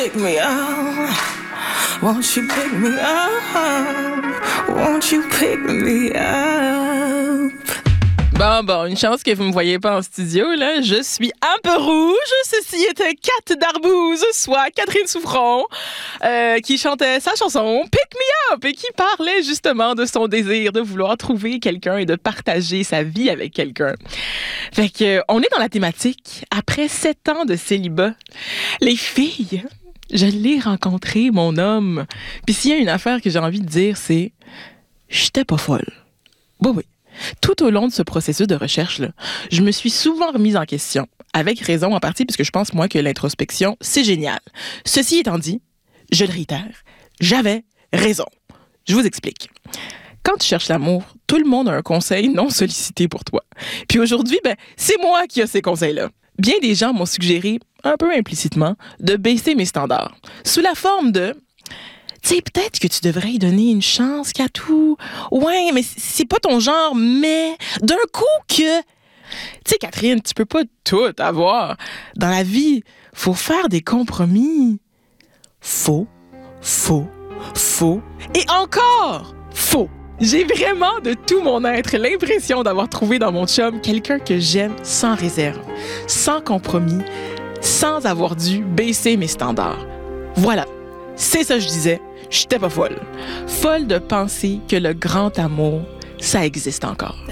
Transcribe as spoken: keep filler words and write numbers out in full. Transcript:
pick me up? Won't you pick me up? Won't you pick me up? Bon, bon, une chance que vous me voyez pas en studio, là. Je suis un peu rouge. Ceci était Kat Darbouze, soit Catherine Souffron, euh, qui chantait sa chanson Pick Me Up et qui parlait justement de son désir de vouloir trouver quelqu'un et de partager sa vie avec quelqu'un. Fait que, euh, on est dans la thématique. Après sept ans de célibat, les filles, je l'ai rencontré, mon homme. Puis s'il y a une affaire que j'ai envie de dire, c'est j'étais pas folle. Oui, oui. Tout au long de ce processus de recherche-là, je me suis souvent remise en question, avec raison en partie, puisque je pense, moi, que l'introspection, c'est génial. Ceci étant dit, je le réitère, j'avais raison. Je vous explique. Quand tu cherches l'amour, tout le monde a un conseil non sollicité pour toi. Puis aujourd'hui, ben, c'est moi qui ai ces conseils-là. Bien des gens m'ont suggéré, un peu implicitement, de baisser mes standards, sous la forme de... Tu sais, peut-être que tu devrais y donner une chance, Katou. Ouais, mais c'est pas ton genre, mais d'un coup que... Tu sais, Catherine, tu peux pas tout avoir. Dans la vie, faut faire des compromis. Faux, faux, faux et encore faux. J'ai vraiment de tout mon être l'impression d'avoir trouvé dans mon chum quelqu'un que j'aime sans réserve, sans compromis, sans avoir dû baisser mes standards. Voilà, c'est ça que je disais. J'étais pas folle. Folle de penser que le grand amour, ça existe encore.